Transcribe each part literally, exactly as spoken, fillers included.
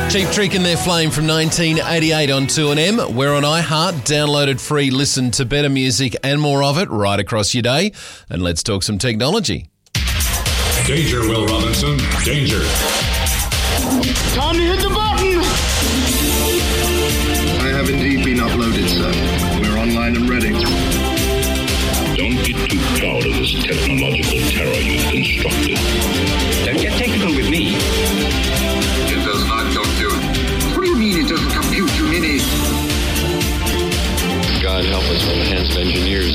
Cheap Trick and their Flame from nineteen eighty-eight on two N M. We're on iHeart. Downloaded free. Listen to better music and more of it right across your day. And let's talk some technology. Danger, Will Robinson. Danger. Time to hit the button! I have indeed been uploaded, sir. We're online and ready. Don't get too proud of this technological terror you've constructed. Don't get technical with me. It does not compute. What do you mean it doesn't compute, you ninny? God help us, we're the hands of engineers.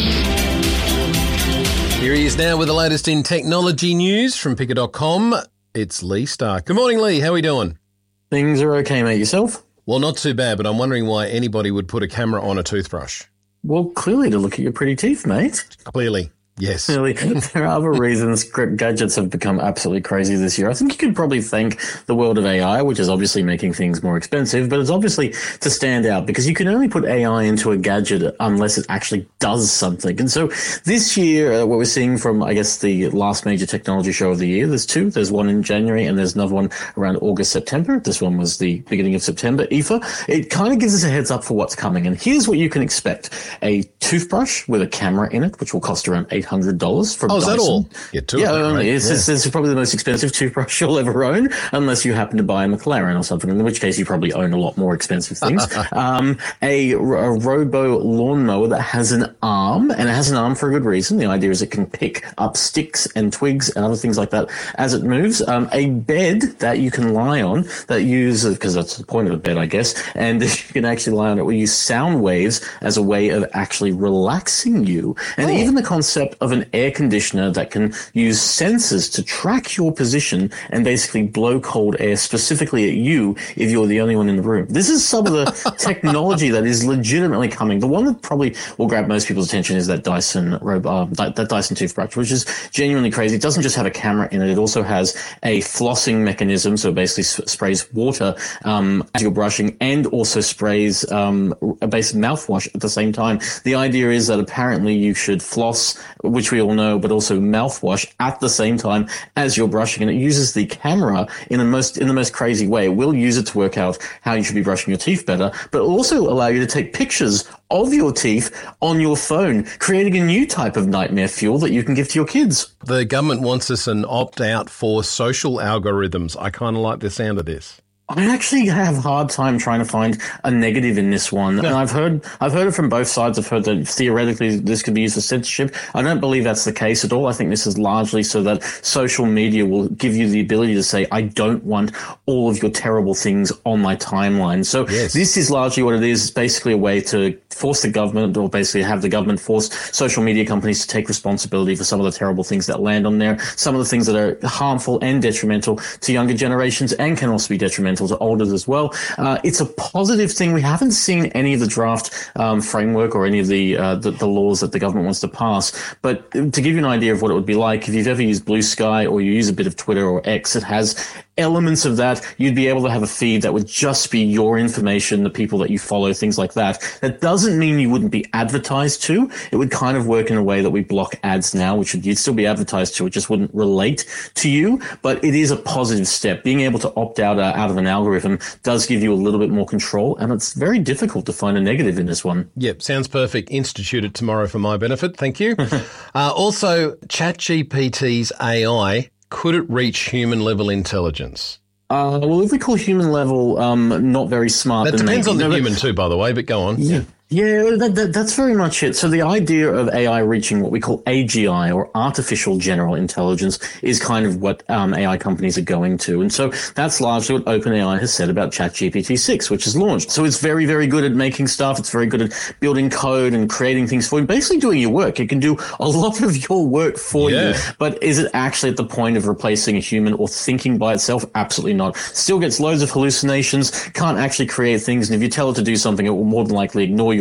Here he is now with the latest in technology news from picker dot com. It's Lee Stark. Good morning, Lee. How are we doing? Things are okay, mate. Yourself? Well, not too bad, but I'm wondering why anybody would put a camera on a toothbrush. Well, clearly to look at your pretty teeth, mate. Clearly. Yes. Clearly, there are other reasons gadgets have become absolutely crazy this year. I think you could probably thank the world of A I, which is obviously making things more expensive, but it's obviously to stand out because you can only put A I into a gadget unless it actually does something. And so this year, uh, what we're seeing from, I guess, the last major technology show of the year, there's two. There's one in January and there's another one around August, September. This one was the beginning of September, I F A. It kind of gives us a heads up for what's coming. And here's what you can expect. A toothbrush with a camera in it, which will cost around eight hundred dollars from Oh, is Dyson. that all? Yeah, two yeah, of them, only. right? It's, Yeah. it's, it's probably the most expensive toothbrush you'll ever own, unless you happen to buy a McLaren or something, in which case you probably own a lot more expensive things. um, a, a robo lawnmower that has an arm, and it has an arm for a good reason. The idea is it can pick up sticks and twigs and other things like that as it moves. Um, a bed that you can lie on that uses, because that's the point of a bed, I guess, and you can actually lie on it. We use sound waves as a way of actually relaxing you. And Oh. even the concept of an air conditioner that can use sensors to track your position and basically blow cold air specifically at you if you're the only one in the room. This is some of the technology that is legitimately coming. The one that probably will grab most people's attention is that Dyson robo, uh, that, that Dyson toothbrush, which is genuinely crazy. It doesn't just have a camera in it. It also has a flossing mechanism. So it basically s- sprays water um, as you're brushing and also sprays um, a basic mouthwash at the same time. The idea is that apparently you should floss, which we all know, but also mouthwash at the same time as you're brushing. And it uses the camera in the most in the most crazy way. It will use it to work out how you should be brushing your teeth better, but it'll also allow you to take pictures of your teeth on your phone, creating a new type of nightmare fuel that you can give to your kids. The government wants us an opt-out for social algorithms. I kind of like the sound of this. I actually have a hard time trying to find a negative in this one. And I've heard I've heard it from both sides. I've heard that theoretically this could be used for censorship. I don't believe that's the case at all. I think this is largely so that social media will give you the ability to say, I don't want all of your terrible things on my timeline. So Yes. this is largely what it is. It's basically a way to force the government, or basically have the government force social media companies to take responsibility for some of the terrible things that land on there, some of the things that are harmful and detrimental to younger generations and can also be detrimental to olders as well. Uh, it's a positive thing. We haven't seen any of the draft um, framework or any of the, uh, the the laws that the government wants to pass. But to give you an idea of what it would be like, if you've ever used Blue Sky or you use a bit of Twitter or X, it has elements of that. You'd be able to have a feed that would just be your information, the people that you follow, things like that. That doesn't mean you wouldn't be advertised to. It would kind of work in a way that we block ads now, which would, you'd still be advertised to. It just wouldn't relate to you. But it is a positive step. Being able to opt out uh, out of an algorithm does give you a little bit more control, and it's very difficult to find a negative in this one. Yep, sounds perfect. Institute it tomorrow for my benefit. Thank you. uh, also, ChatGPT's A I, could it reach human level intelligence? Uh, well, if we call human level um, not very smart, That then depends maybe. on the No, but- human too, by the way, but go on. Yeah. Yeah, that, that, that's very much it. So the idea of A I reaching what we call A G I, or artificial general intelligence, is kind of what um, A I companies are going to. And so that's largely what OpenAI has said about ChatGPT six, which is launched. So it's very, very good at making stuff. It's very good at building code and creating things for you, basically doing your work. It can do a lot of your work for Yeah. you. But is it actually at the point of replacing a human or thinking by itself? Absolutely not. Still gets loads of hallucinations, can't actually create things. And if you tell it to do something, it will more than likely ignore your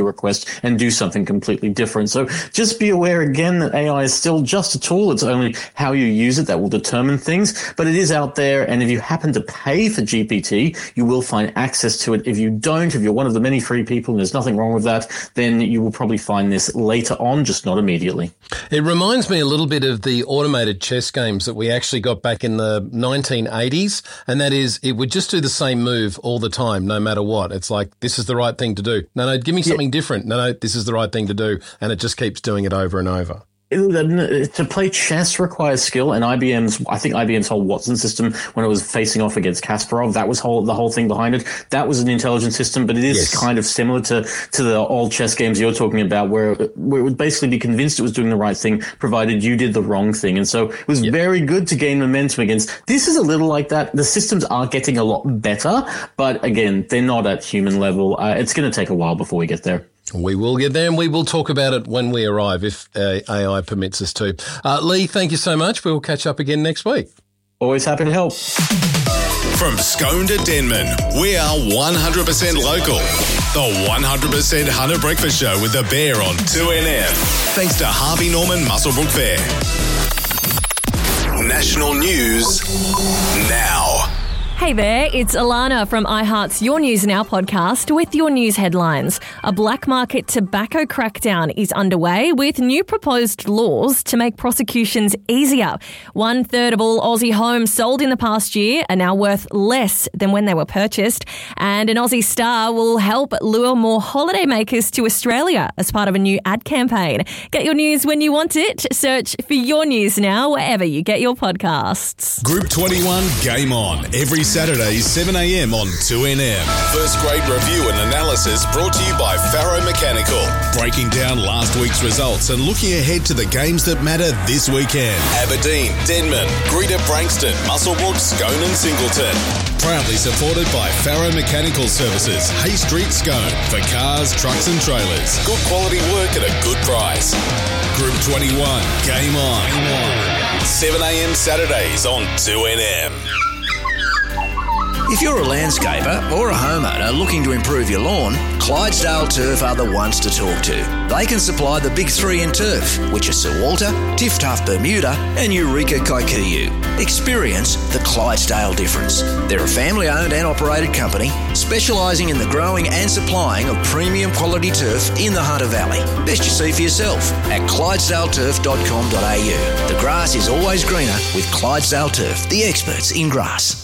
your request and do something completely different. So just be aware again that A I is still just a tool. It's only how you use it that will determine things, but it is out there. And if you happen to pay for G P T, you will find access to it. If you don't, if you're one of the many free people, and there's nothing wrong with that, then you will probably find this later on, just not immediately. It reminds me a little bit of the automated chess games that we actually got back in the nineteen eighties. And that is, it would just do the same move all the time, no matter what. It's like, this is the right thing to do. No, no, give me something yeah. different. No, no, this is the right thing to do. And it just keeps doing it over and over. To play chess requires skill, and I B M's, I think I B M's whole Watson system, when it was facing off against Kasparov, that was whole, the whole thing behind it. That was an intelligent system, but it is yes. kind of similar to, to the old chess games you're talking about, where, where it would basically be convinced it was doing the right thing, provided you did the wrong thing. And so it was yep. very good to gain momentum against. This is a little like that. The systems are getting a lot better, but again, they're not at human level. Uh, it's going to take a while before we get there. We will get there, and we will talk about it when we arrive, if uh, A I permits us to. Uh, Lee, thank you so much. We'll catch up again next week. Always happy to help. From Scone to Denman, we are one hundred percent local. The one hundred percent Hunter Breakfast Show with the Bear on two N M. Thanks to Harvey Norman Muswellbrook Fair. National news now. Hey there, it's Alana from iHeart's Your News Now podcast with your news headlines. A black market tobacco crackdown is underway with new proposed laws to make prosecutions easier. One third of all Aussie homes sold in the past year are now worth less than when they were purchased. And an Aussie star will help lure more holidaymakers to Australia as part of a new ad campaign. Get your news when you want it. Search for Your News Now wherever you get your podcasts. Group twenty-one Game On. Every Saturday, seven a m on two N M. First grade review and analysis brought to you by Faro Mechanical. Breaking down last week's results and looking ahead to the games that matter this weekend. Aberdeen, Denman, Greater Brankston, Muswellbrook, Scone and Singleton. Proudly supported by Faro Mechanical Services, Hay Street, Scone. For cars, trucks and trailers. Good quality work at a good price. Group twenty-one, Game On. seven a m Saturdays on two N M. If you're a landscaper or a homeowner looking to improve your lawn, Clydesdale Turf are the ones to talk to. They can supply the big three in turf, which are Sir Walter, Tiff Tough Bermuda and Eureka Kikuyu. Experience the Clydesdale difference. They're a family-owned and operated company specialising in the growing and supplying of premium quality turf in the Hunter Valley. Best you see for yourself at clydesdale turf dot com dot a u. The grass is always greener with Clydesdale Turf, the experts in grass.